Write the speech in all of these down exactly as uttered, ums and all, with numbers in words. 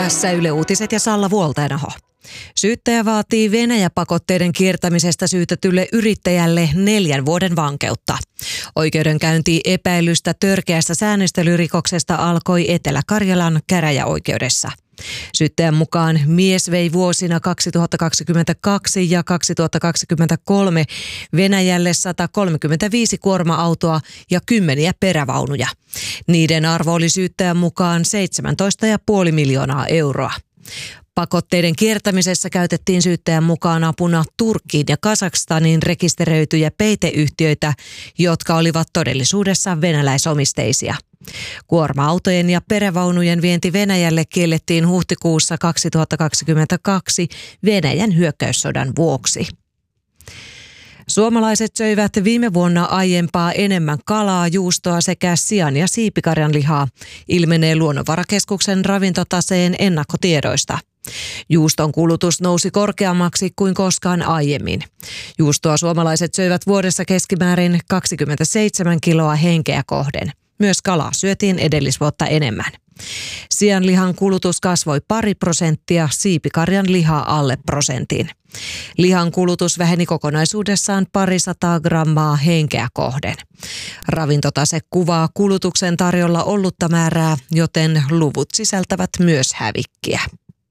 Tässä Yle Uutiset ja Salla Vuoltainaho. Syyttäjä vaatii Venäjä-pakotteiden kiertämisestä syytetylle yrittäjälle neljän vuoden vankeutta. Oikeudenkäynti epäilystä törkeästä säännöstelyrikoksesta alkoi Etelä-Karjalan käräjäoikeudessa. Syyttäjän mukaan mies vei vuosina kaksituhattakaksikymmentäkaksi ja kaksituhattakaksikymmentäkolme Venäjälle sata kolmekymmentäviisi kuorma-autoa ja kymmeniä perävaunuja. Niiden arvo oli syyttäjän mukaan seitsemäntoista pilkku viisi miljoonaa euroa. Pakotteiden kiertämisessä käytettiin syyttäjän mukaan apuna Turkkiin ja Kazakstaniin rekisteröityjä peiteyhtiöitä, jotka olivat todellisuudessa venäläisomisteisia. Kuorma-autojen ja perävaunujen vienti Venäjälle kiellettiin huhtikuussa kaksituhattakaksikymmentäkaksi Venäjän hyökkäyssodan vuoksi. Suomalaiset söivät viime vuonna aiempaa enemmän kalaa, juustoa sekä sian- ja siipikarjan lihaa, ilmenee Luonnonvarakeskuksen ravintotaseen ennakkotiedoista. Juuston kulutus nousi korkeammaksi kuin koskaan aiemmin. Juustoa suomalaiset söivät vuodessa keskimäärin kaksikymmentäseitsemän kiloa henkeä kohden. Myös kalaa syötiin edellisvuotta enemmän. Sianlihan kulutus kasvoi pari prosenttia, siipikarjan lihaa alle prosentin. Lihan kulutus väheni kokonaisuudessaan parisataa grammaa henkeä kohden. Ravintotase kuvaa kulutuksen tarjolla ollutta määrää, joten luvut sisältävät myös hävikkiä.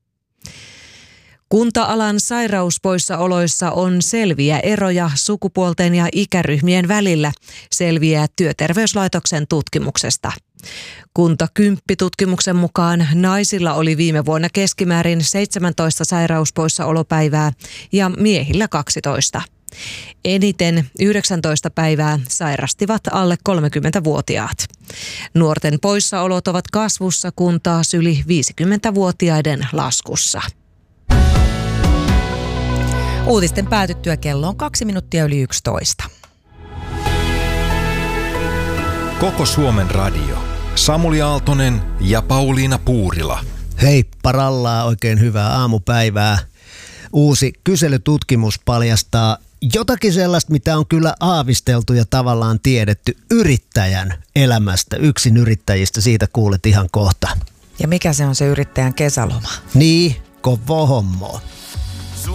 Kunta-alan sairauspoissaoloissa on selviä eroja sukupuolten ja ikäryhmien välillä, selviää Työterveyslaitoksen tutkimuksesta. Kunta kymmenen-tutkimuksen mukaan naisilla oli viime vuonna keskimäärin seitsemäntoista sairauspoissaolopäivää ja miehillä kaksitoista. Eniten yhdeksäntoista päivää sairastivat alle kolmekymmentävuotiaat. Nuorten poissaolot ovat kasvussa, kun taas yli viisikymmentävuotiaiden laskussa. Uutisten päätyttyä kello on kaksi minuuttia yli yksitoista. Koko Suomen radio. Samuli Aaltonen ja Pauliina Puurila. Hei parallaa, oikein hyvää aamupäivää. Uusi kyselytutkimus paljastaa jotakin sellaista, mitä on kyllä aavisteltu ja tavallaan tiedetty yrittäjän elämästä. Yksin yrittäjistä, siitä kuulet ihan kohta. Ja mikä se on se yrittäjän kesäloma? Niin, kovo hommo.